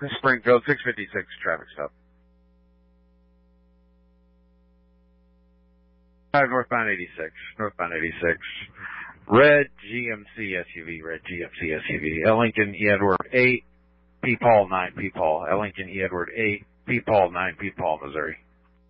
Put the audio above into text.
Springfield, 656, traffic stop. Northbound 86, northbound 86. Red GMC SUV, Ellington E. Edward 8, P. Paul 9, P. Paul, Ellington E. Edward 8, P. Paul 9, P. Paul, Missouri.